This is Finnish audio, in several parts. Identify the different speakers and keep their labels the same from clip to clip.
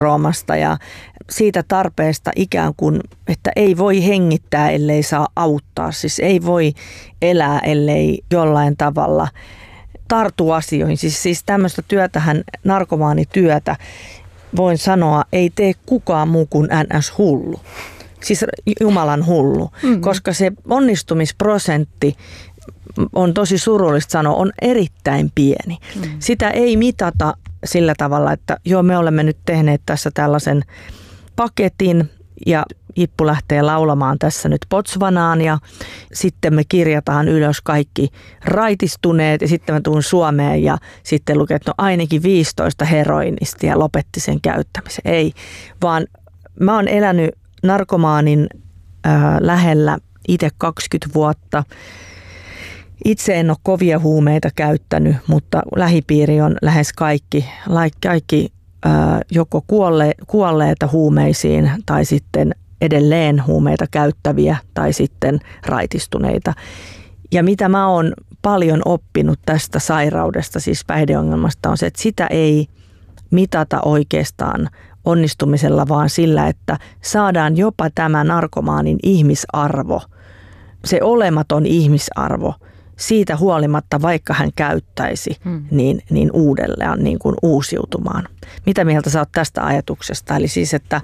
Speaker 1: Roomasta ja siitä tarpeesta ikään kuin, että ei voi hengittää, ellei saa auttaa. Siis ei voi elää, ellei jollain tavalla tartu asioihin. Siis tämmöistä työtähän, narkomaanityötä, voin sanoa, ei tee kukaan muu kuin NS-hullu. Siis Jumalan hullu, koska se onnistumisprosentti, on tosi surullista sanoa, on erittäin pieni. Sitä ei mitata sillä tavalla, että joo, me olemme nyt tehneet tässä tällaisen paketin ja Jippu lähtee laulamaan tässä nyt Botswanaan ja sitten me kirjataan ylös kaikki raitistuneet ja sitten mä tuun Suomeen ja sitten lukee, että no ainakin 15 heroinistia lopetti sen käyttämisen. Ei, vaan mä oon elänyt narkomaanin lähellä itse 20 vuotta. Itse en ole kovia huumeita käyttänyt, mutta lähipiiri on lähes kaikki joko kuolleita huumeisiin tai sitten edelleen huumeita käyttäviä tai sitten raitistuneita. Ja mitä mä oon paljon oppinut tästä sairaudesta, siis päihdeongelmasta, on se, että sitä ei mitata oikeastaan onnistumisella, vaan sillä, että saadaan jopa tämä narkomaanin ihmisarvo, se olematon ihmisarvo, siitä huolimatta, vaikka hän käyttäisi, niin uudelleen niin kuin uusiutumaan. Mitä mieltä sä oot tästä ajatuksesta? Eli siis, että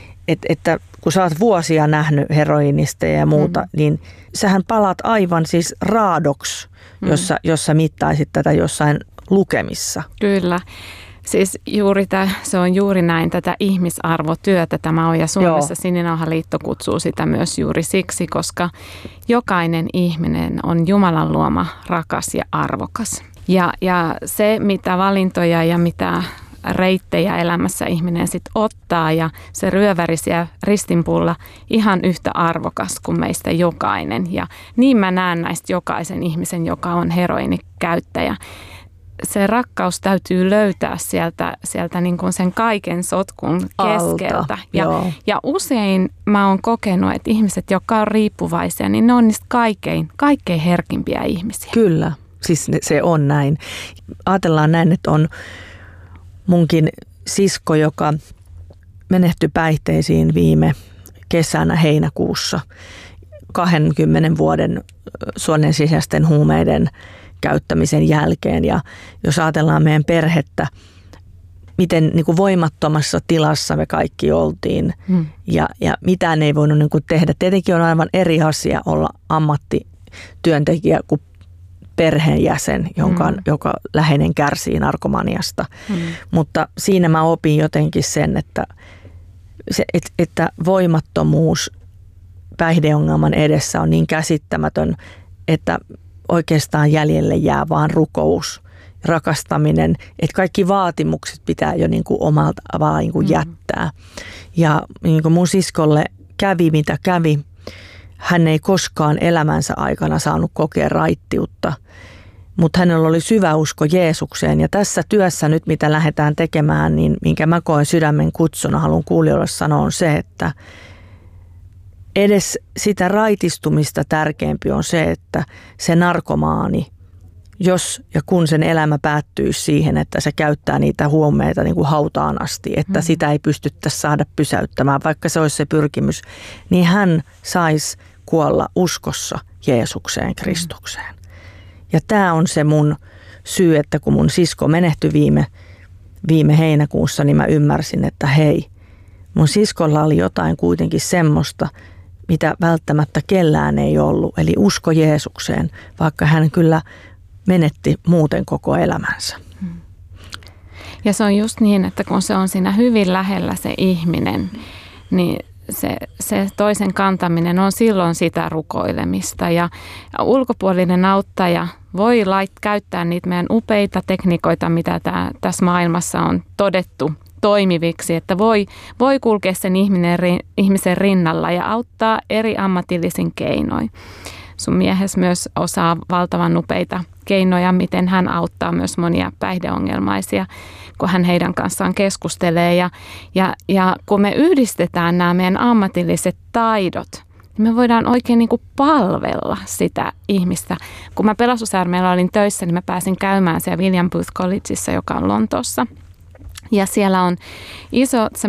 Speaker 1: kun sä oot vuosia nähnyt heroinista ja muuta, niin sähän palaat aivan siis raadoksi, jossa mittaisit tätä jossain lukemissa.
Speaker 2: Kyllä. Siis se on juuri näin, tätä ihmisarvotyötä tämä on, ja Suomessa Sininauhaliitto kutsuu sitä myös juuri siksi, koska jokainen ihminen on Jumalan luoma, rakas ja arvokas. Ja se, mitä valintoja ja mitä reittejä elämässä ihminen sitten ottaa, ja se ryöväri siellä ristinpuulla ihan yhtä arvokas kuin meistä jokainen. Ja niin mä näen näistä jokaisen ihmisen, joka on heroinikäyttäjä. Se rakkaus täytyy löytää sieltä niin kuin sen kaiken sotkun keskeltä. Ja usein mä oon kokenut, että ihmiset, jotka on riippuvaisia, niin ne on niistä kaikkein herkimpiä ihmisiä.
Speaker 1: Kyllä, siis se on näin. Ajatellaan näin, että on munkin sisko, joka menehtyi päihteisiin viime kesänä heinäkuussa 20 vuoden suonen sisäisten huumeiden käyttämisen jälkeen. Ja jos ajatellaan meidän perhettä, miten niin kuin voimattomassa tilassa me kaikki oltiin ja mitään ei voinut niin kuin tehdä. Tietenkin on aivan eri asia olla ammattityöntekijä kuin perheenjäsen, joka läheinen kärsii narkomaniasta. Mutta siinä mä opin jotenkin sen, että voimattomuus päihdeongelman edessä on niin käsittämätön, että oikeastaan jäljelle jää vaan rukous, rakastaminen, että kaikki vaatimukset pitää jo niin kuin omalta vaan niin kuin jättää. Ja niin kuin mun siskolle kävi mitä kävi, hän ei koskaan elämänsä aikana saanut kokea raittiutta, mutta hänellä oli syvä usko Jeesukseen. Ja tässä työssä nyt, mitä lähdetään tekemään, niin minkä mä koen sydämen kutsuna, haluan kuulijoille sanoa, on se, että edes sitä raitistumista tärkeämpi on se, että se narkomaani, jos ja kun sen elämä päättyy siihen, että se käyttää niitä huumeita niin kuin hautaan asti, että sitä ei pystyttäisi saada pysäyttämään, vaikka se olisi se pyrkimys, niin hän saisi kuolla uskossa Jeesukseen, Kristukseen. Ja tämä on se mun syy, että kun mun sisko menehtyi viime heinäkuussa, niin mä ymmärsin, että hei, mun siskolla oli jotain kuitenkin semmoista, mitä välttämättä kellään ei ollut, eli usko Jeesukseen, vaikka hän kyllä menetti muuten koko elämänsä.
Speaker 2: Ja se on just niin, että kun se on siinä hyvin lähellä se ihminen, niin se toisen kantaminen on silloin sitä rukoilemista. Ja ulkopuolinen auttaja voi käyttää niitä meidän upeita tekniikoita, mitä tässä maailmassa on todettu toimiviksi, että voi kulkea sen ihmisen rinnalla ja auttaa eri ammatillisin keinoin. Sun miehes myös osaa valtavan upeita keinoja, miten hän auttaa myös monia päihdeongelmaisia, kun hän heidän kanssaan keskustelee. Ja kun me yhdistetään nämä meidän ammatilliset taidot, niin me voidaan oikein niin kuin palvella sitä ihmistä. Kun mä pelastusarmeijalla olin töissä, niin mä pääsin käymään siellä William Booth Collegeissa, joka on Lontoossa. Ja siellä on iso